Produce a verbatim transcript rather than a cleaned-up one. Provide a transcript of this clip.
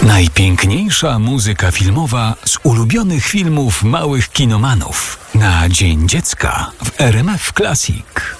Najpiękniejsza muzyka filmowa z ulubionych filmów małych kinomanów. Na Dzień Dziecka w R M F Classic.